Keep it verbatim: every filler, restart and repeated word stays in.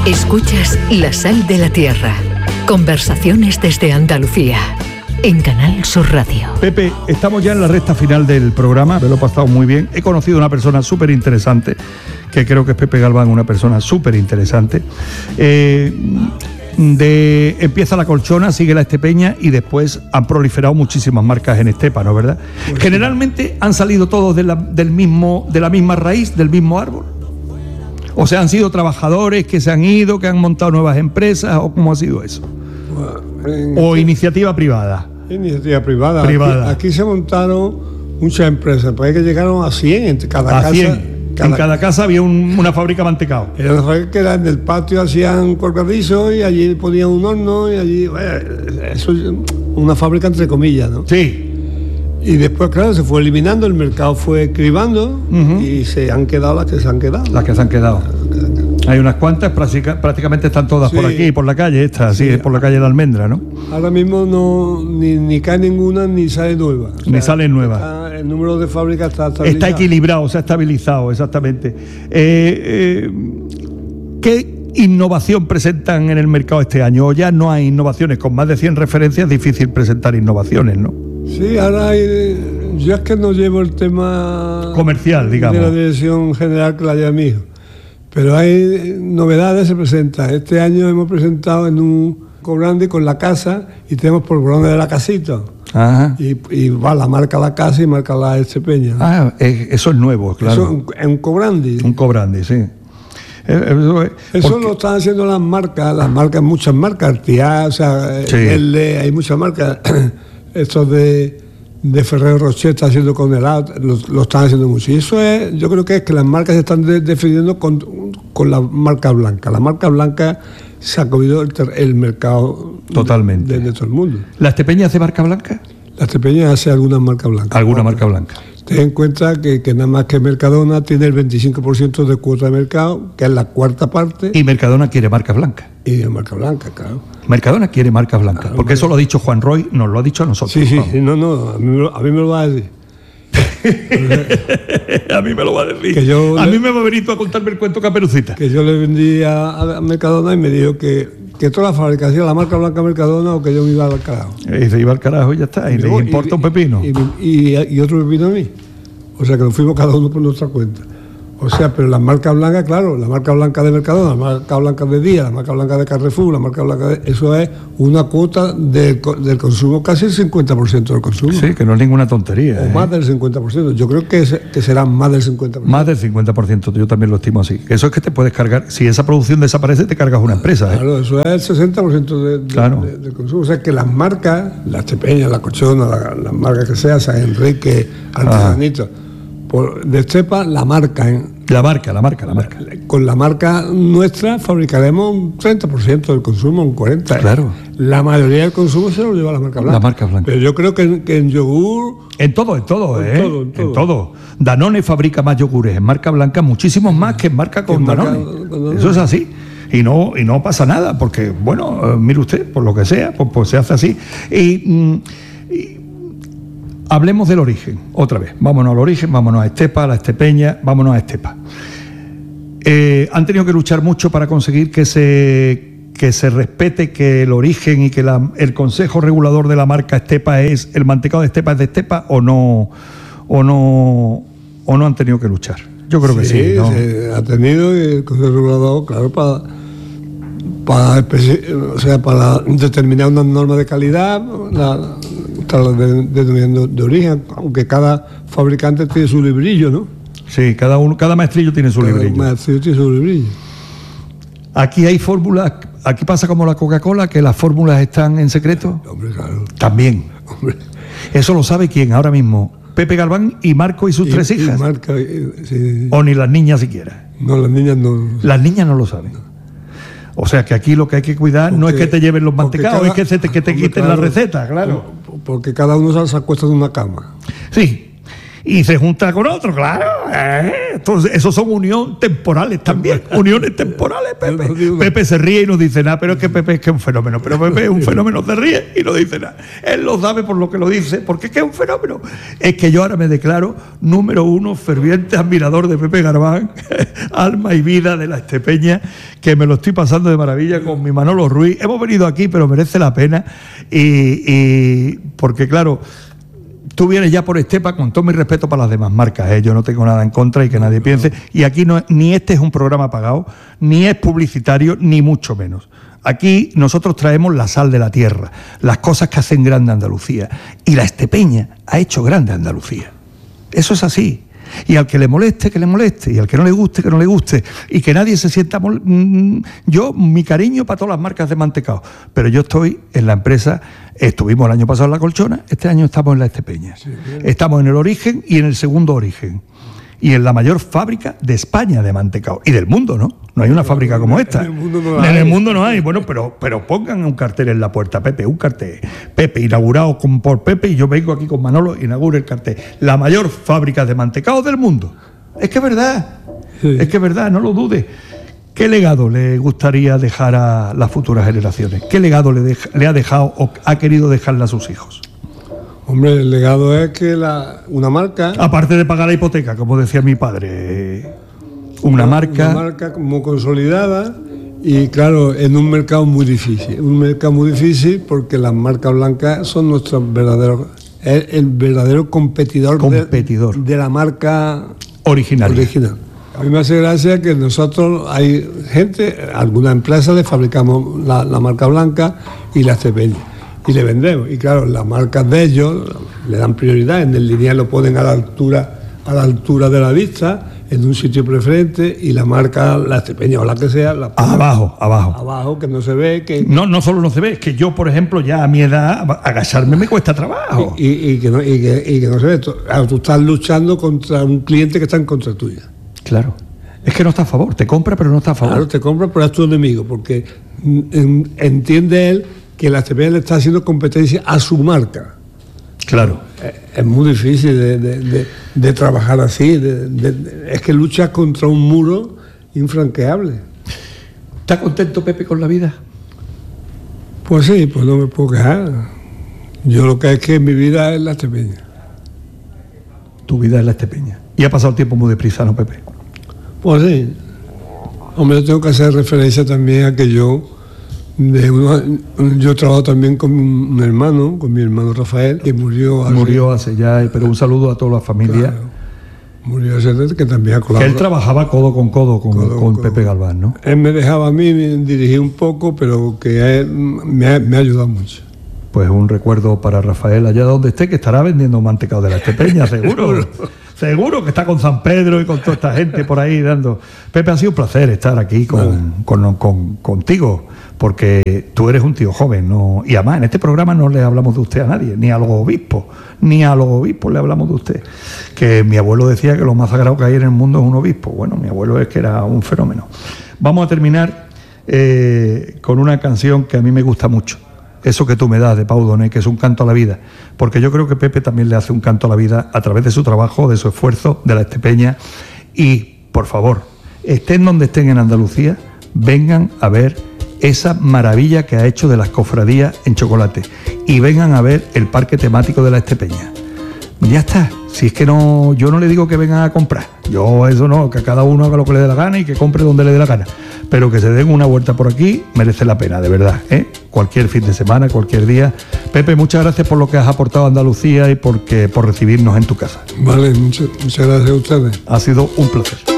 Escuchas La Sal de la Tierra. Conversaciones desde Andalucía. En Canal Sur Radio. Pepe, estamos ya en la recta final del programa. Me lo he pasado muy bien. He conocido a una persona súper interesante, que creo que es Pepe Galván, una persona súper interesante. Eh, de, empieza la colchona, sigue la estepeña y después han proliferado muchísimas marcas en estepa, ¿no es verdad? Pues generalmente han salido todos de la, del mismo, de la misma raíz, del mismo árbol. O sea, han sido trabajadores que se han ido, que han montado nuevas empresas, o cómo ha sido eso. Bueno, o iniciativa privada. Iniciativa privada. privada. Aquí, aquí se montaron muchas empresas, porque que llegaron a cien en cada a casa. cien. Cada, en cada casa había un, una fábrica de mantecado. Era una fábrica que era en el patio, hacían colgadizos y allí ponían un horno y allí. Bueno, eso es una fábrica entre comillas, ¿no? Sí. Y después, claro, se fue eliminando, el mercado fue cribando uh-huh. y se han quedado las que se han quedado. Las que se han quedado. Hay unas cuantas, prácticamente están todas sí. por aquí, por la calle, esta, sí, sí, por la calle de la Almendra, ¿no? Ahora mismo no ni, ni cae ninguna ni sale nueva. O sea, ni sale nueva. Está, el número de fábricas está estabilizado. Está equilibrado, se ha estabilizado, exactamente. Eh, eh, ¿Qué innovación presentan en el mercado este año? O ya no hay innovaciones, con más de cien referencias es difícil presentar innovaciones, ¿no? Sí, ahora hay, yo es que no llevo el tema comercial, digamos, de la dirección general que la lleva mi hijo. Pero hay novedades, se presentan. Este año hemos presentado en un grande con la casa y tenemos por grande de la casita. Ajá. Y, y va la marca la casa y marca la Estepeña. Ah, eso es nuevo, claro. Eso es un cobrandi. Un cobrandi, sí. Eso, eso porque... lo están haciendo las marcas, las marcas, muchas marcas, Artiá, o sea, sí. el, hay muchas marcas. Estos de, de Ferrero Rocher está haciendo con helado, lo, lo están haciendo mucho. Y eso es, yo creo que es que las marcas se están de, defendiendo con, con la marca blanca. La marca blanca se ha comido el, el mercado totalmente de, de, de todo el mundo. ¿La Estepeña hace marca blanca? La Estepeña hace alguna marca blanca. ¿Alguna marca blanca? Ten en cuenta que, que nada más que Mercadona tiene el veinticinco por ciento de cuota de mercado, que es la cuarta parte. Y Mercadona quiere marca blanca. Y marca blanca, claro. Mercadona quiere marcas blancas, claro, porque eso lo ha dicho Juan Roy, nos lo ha dicho a nosotros. Sí, sí, sí, no, no, a mí, a mí me lo va a decir. A mí me lo va a decir. Que yo a le, mí me va a venir tú a contarme el cuento Caperucita. Que yo le vendí a, a Mercadona y me dijo que, que toda la fábrica hacía la marca blanca Mercadona o que yo me iba al carajo. Y se iba al carajo y ya está, y, y le importa y, un pepino. Y, y, y, y otro pepino a mí. O sea que nos fuimos cada uno por nuestra cuenta. O sea, pero la marca blanca, claro, la marca blanca de Mercadona, la marca blanca de Día, la marca blanca de Carrefour, la marca blanca de... Eso es una cuota del, del consumo, casi el cincuenta por ciento del consumo. Sí, que no es ninguna tontería. O ¿eh? más del cincuenta por ciento. Yo creo que, que será más del cincuenta por ciento. Más del cincuenta por ciento, yo también lo estimo así. Eso es que te puedes cargar, si esa producción desaparece, te cargas una empresa. ¿eh? Claro, eso es el sesenta por ciento de, de, claro. de, del consumo. O sea, que las marcas, la Estepeña, la Colchona, la, las marcas que sea, San Enrique, Artesanito, por, de Estepa, la marca, ¿eh? La marca, la marca, la marca. Con la marca nuestra fabricaremos un treinta por ciento del consumo, un cuarenta por ciento. Claro. La mayoría del consumo se lo lleva la marca blanca. La marca blanca. Pero yo creo que en, que en yogur... En todo, en todo, en ¿eh? Todo, en, todo. en todo. Danone fabrica más yogures en marca blanca, muchísimos más que en marca con Danone. Marca, con Danone. Eso es así. Y no, y no pasa nada, porque, bueno, eh, mire usted, por lo que sea, pues, pues se hace así. Y... Mm, y hablemos del origen, otra vez. Vámonos al origen, vámonos a Estepa, a la Estepeña, vámonos a Estepa. Eh, han tenido que luchar mucho para conseguir que se, que se respete que el origen y que la, el Consejo Regulador de la marca Estepa es, el mantecado de Estepa es de Estepa, o no, o no, o no han tenido que luchar. Yo creo que sí. Sí, ¿no? Se ha tenido y el Consejo Regulador, claro, para, para, o sea, para determinar una norma de calidad, la, de, de, de, de origen, aunque cada fabricante tiene su librillo, ¿no? Sí, cada uno, cada maestrillo tiene su cada librillo. maestrillo tiene su librillo. Aquí hay fórmulas, aquí pasa como la Coca-Cola, que las fórmulas están en secreto. Hombre, claro. También. Hombre. Eso lo sabe quién ahora mismo. Pepe Galván y Marco y sus y, tres hijas. Y Marca, sí. O ni las niñas siquiera. No, las niñas no. Las niñas no lo saben. No. O sea que aquí lo que hay que cuidar porque, no es que te lleven los mantecados, cada, es que, se te, que te quiten claro, la receta, claro. Porque cada uno se acuesta en una cama. Sí. y se junta con otro, claro. ¿eh? Entonces, esos son uniones temporales también, uniones temporales, Pepe. Pepe se ríe y no dice nada, pero es que Pepe es que es un fenómeno, pero Pepe es un fenómeno, se ríe y no dice nada. Él lo sabe por lo que lo dice, porque es que es un fenómeno. Es que yo ahora me declaro número uno, ferviente admirador de Pepe Garbán, alma y vida de la Estepeña, que me lo estoy pasando de maravilla con mi Manolo Ruiz. Hemos venido aquí, pero merece la pena, y, y porque claro, tú vienes ya por Estepa, con todo mi respeto para las demás marcas, ¿eh? Yo no tengo nada en contra y que nadie piense, y aquí no, ni este es un programa pagado, ni es publicitario, ni mucho menos. Aquí nosotros traemos la sal de la tierra, las cosas que hacen grande Andalucía, y la Estepeña ha hecho grande Andalucía. Eso es así. Y al que le moleste, que le moleste, y al que no le guste, que no le guste, y que nadie se sienta mol... Yo, mi cariño para todas las marcas de mantecao, pero yo estoy en la empresa, estuvimos el año pasado en La Colchona, este año estamos en la Estepeña. Sí, estamos en el origen y en el segundo origen, y en la mayor fábrica de España de mantecao, y del mundo, ¿no? No hay una fábrica como esta. En el mundo no hay. En el mundo no hay. Bueno, pero, pero pongan un cartel en la puerta, Pepe, un cartel. Pepe, inaugurado con, por Pepe, y yo vengo aquí con Manolo, inauguro el cartel. La mayor fábrica de mantecao del mundo. Es que es verdad. Sí. Es que es verdad, no lo dudes. ¿Qué legado le gustaría dejar a las futuras generaciones? ¿Qué legado le, deja, le ha dejado o ha querido dejarle a sus hijos? Hombre, el legado es que la, una marca... Aparte de pagar la hipoteca, como decía mi padre... Una marca... Una marca como consolidada y, claro, en un mercado muy difícil. Un mercado muy difícil porque las marcas blancas son nuestros verdaderos... Es el verdadero competidor, competidor. De, de la marca original. original. A mí me hace gracia que nosotros, hay gente, algunas empresas le fabricamos la, la marca blanca y la Estepeña. Y le vendemos. Y, claro, las marcas de ellos le dan prioridad. En el lineal lo ponen a la altura, a la altura de la vista, en un sitio preferente, y la marca, la Estepeña o la que sea, la abajo, abajo. Abajo, que no se ve. que No, no solo no se ve, es que yo, por ejemplo, ya a mi edad, agacharme me cuesta trabajo. Y, y, y, que, no, y, que, y que no se ve. Tú, tú estás luchando contra un cliente que está en contra tuya. Claro. Es que no está a favor, te compra, pero no está a favor. Claro, te compra, pero es tu enemigo, porque en, entiende él que la Estepeña le está haciendo competencia a su marca. Claro. Es, es muy difícil de, de, de, de trabajar así. De, de, de, es que luchas contra un muro infranqueable. ¿Está contento, Pepe, con la vida? Pues sí, pues no me puedo quejar. Yo lo que es que mi vida es la Estepeña. Tu vida es la Estepeña. Y ha pasado el tiempo muy deprisa, ¿no, Pepe? Pues sí. Hombre, yo tengo que hacer referencia también a que yo... De uno, yo trabajo también con un hermano, con mi hermano Rafael, que murió hace... Murió hace ya, pero un saludo a toda la familia. Claro, murió hace, que también ha colaborado. Que él trabajaba codo con codo con, codo, con, con Pepe Garbán, ¿no? Él me dejaba a mí dirigir un poco, pero que él me ha, me ha ayudado mucho. Pues un recuerdo para Rafael, allá donde esté, que estará vendiendo mantecao de la Estepeña, seguro. Seguro que está con San Pedro y con toda esta gente por ahí dando... Pepe, ha sido un placer estar aquí con, vale. con, con, contigo, porque tú eres un tío joven, ¿no? Y además en este programa no le hablamos de usted a nadie, ni a los obispos, ni a los obispos le hablamos de usted. Que mi abuelo decía que lo más sagrado que hay en el mundo es un obispo. Bueno, mi abuelo es que era un fenómeno. Vamos a terminar eh, con una canción que a mí me gusta mucho. Eso que tú me das, de Pau Donés, que es un canto a la vida, porque yo creo que Pepe también le hace un canto a la vida a través de su trabajo, de su esfuerzo, de la Estepeña. Y, por favor, estén donde estén en Andalucía, vengan a ver esa maravilla que ha hecho de las cofradías en chocolate y vengan a ver el parque temático de la Estepeña. Ya está. Si es que no, yo no le digo que vengan a comprar, yo eso no, que cada uno haga lo que le dé la gana y que compre donde le dé la gana, pero que se den una vuelta por aquí merece la pena, de verdad, ¿eh? Cualquier fin de semana, cualquier día. Pepe, muchas gracias por lo que has aportado a Andalucía y porque, por recibirnos en tu casa. Vale, muchas, muchas gracias a ustedes. Ha sido un placer.